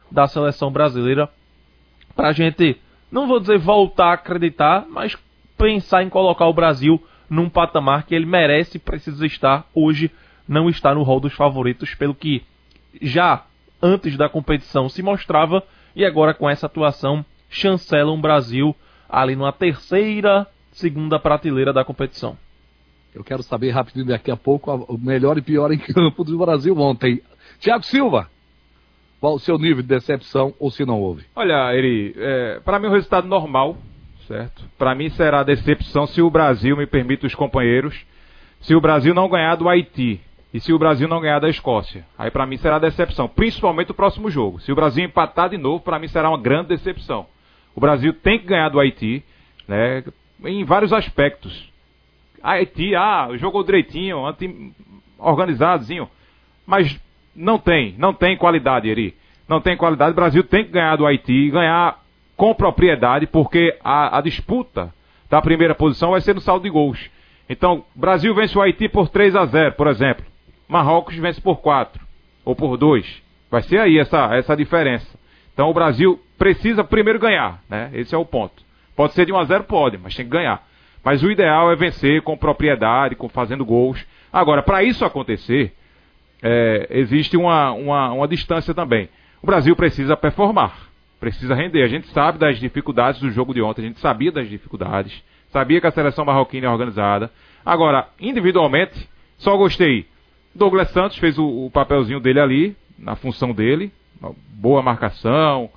da seleção brasileira, para a gente, não vou dizer voltar a acreditar, mas pensar em colocar o Brasil num patamar que ele merece e precisa estar. Hoje não está no rol dos favoritos, pelo que já antes da competição se mostrava, e agora com essa atuação chancela um Brasil ali numa terceira, segunda prateleira da competição. Eu quero saber rapidinho daqui a pouco o melhor e pior em campo do Brasil ontem. Thiago Silva, qual o seu nível de decepção ou se não houve? Olha, Eri, para mim o resultado normal, certo? Para mim será decepção se o Brasil, me permite os companheiros, se o Brasil não ganhar do Haiti e se o Brasil não ganhar da Escócia. Aí para mim será decepção, principalmente o próximo jogo. Se o Brasil empatar de novo, para mim será uma grande decepção. O Brasil tem que ganhar do Haiti, né, em vários aspectos. Haiti, jogou direitinho, organizadozinho, mas não tem qualidade, Eri. Não tem qualidade. O Brasil tem que ganhar do Haiti, ganhar com propriedade, porque a disputa da primeira posição vai ser no saldo de gols. Então, Brasil vence o Haiti por 3-0, por exemplo. Marrocos vence por 4 ou por 2. Vai ser aí essa diferença. Então, o Brasil precisa primeiro ganhar, né? Esse é o ponto. Pode ser de 1-0, pode, mas tem que ganhar. Mas o ideal é vencer com propriedade, fazendo gols. Agora, para isso acontecer, existe uma distância também. O Brasil precisa performar, precisa render. A gente sabe das dificuldades do jogo de ontem, a gente sabia das dificuldades, sabia que a seleção marroquina é organizada. Agora, individualmente, só gostei. Douglas Santos fez o papelzinho dele ali, na função dele, uma boa marcação,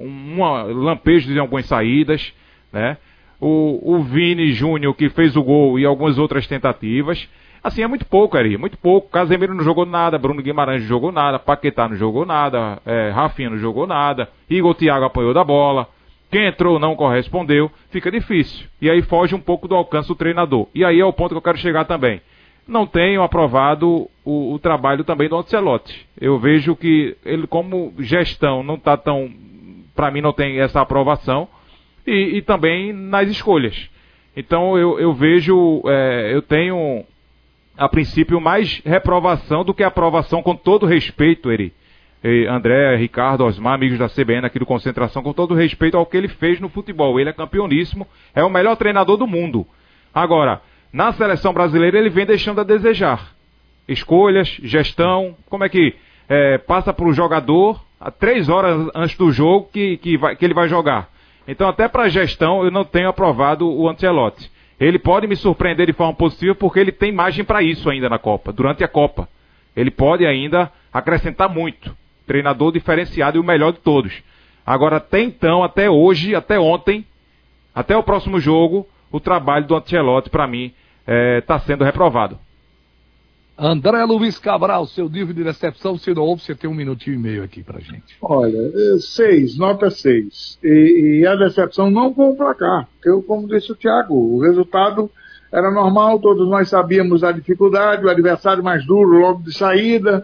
lampejos em algumas saídas, né? O Vini Júnior, que fez o gol e algumas outras tentativas. Assim, é muito pouco, Ari, muito pouco. Casemiro não jogou nada, Bruno Guimarães não jogou nada, Paquetá não jogou nada, Rafinha não jogou nada, Igor Thiago apanhou da bola. Quem entrou não correspondeu, fica difícil. E aí foge um pouco do alcance do treinador. E aí é o ponto que eu quero chegar também. Não tenho aprovado o trabalho também do Ancelotti. Eu vejo que ele, como gestão, não está tão... Para mim não tem essa aprovação. E também nas escolhas. Então eu vejo... eu tenho, a princípio, mais reprovação do que aprovação, com todo respeito, Eri. André, Ricardo, Osmar, amigos da CBN aqui do Concentração, com todo respeito ao que ele fez no futebol. Ele é campeoníssimo, é o melhor treinador do mundo. Agora, na seleção brasileira ele vem deixando a desejar. Escolhas, gestão, como é que passa para o jogador a 3 horas antes do jogo que ele vai jogar. Então até para a gestão eu não tenho aprovado o Ancelotti. Ele pode me surpreender de forma positiva porque ele tem margem para isso ainda na Copa, durante a Copa. Ele pode ainda acrescentar muito. Treinador diferenciado e o melhor de todos. Agora, até então, até hoje, até ontem, até o próximo jogo, o trabalho do Ancelotti, para mim, está sendo reprovado. André Luiz Cabral, seu nível de decepção, se não houve, você tem 1 minutinho e meio aqui pra gente. Olha, 6, nota 6. E a decepção não com o placar, porque, como disse o Thiago, o resultado era normal, todos nós sabíamos a dificuldade, o adversário mais duro logo de saída,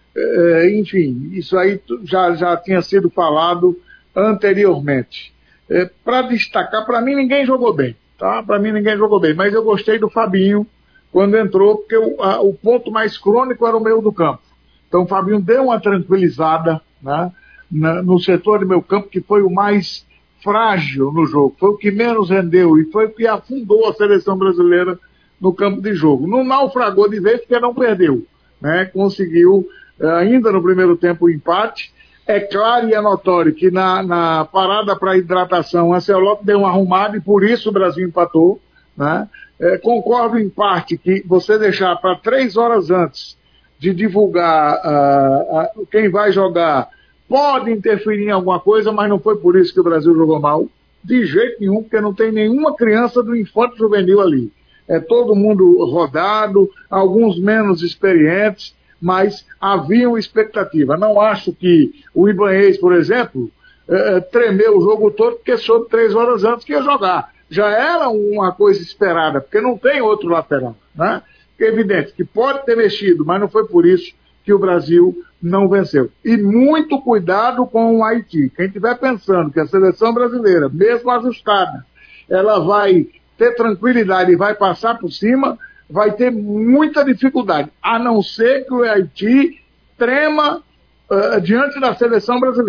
enfim, isso aí já tinha sido falado anteriormente. Para destacar, para mim ninguém jogou bem, tá? Para mim ninguém jogou bem, mas eu gostei do Fabinho quando entrou, porque o ponto mais crônico era o meio do campo. Então o Fabinho deu uma tranquilizada, né, no setor do meio campo, que foi o mais frágil no jogo, foi o que menos rendeu e foi o que afundou a seleção brasileira no campo de jogo. Não naufragou de vez porque não perdeu, né? Conseguiu ainda no primeiro tempo o empate. É claro e é notório que na parada para hidratação o Ancelotti deu uma arrumada e por isso o Brasil empatou, né? Concordo em parte que você deixar para 3 horas antes de divulgar quem vai jogar pode interferir em alguma coisa, mas não foi por isso que o Brasil jogou mal, de jeito nenhum, porque não tem nenhuma criança do infanto juvenil ali. É todo mundo rodado, alguns menos experientes, mas havia uma expectativa. Não acho que o Ibanez, por exemplo, tremeu o jogo todo porque soube 3 horas antes que ia jogar. Já era uma coisa esperada, porque não tem outro lateral, né? É evidente que pode ter mexido, mas não foi por isso que o Brasil não venceu. E muito cuidado com o Haiti. Quem estiver pensando que a seleção brasileira, mesmo ajustada, ela vai ter tranquilidade e vai passar por cima, vai ter muita dificuldade, a não ser que o Haiti trema diante da seleção brasileira.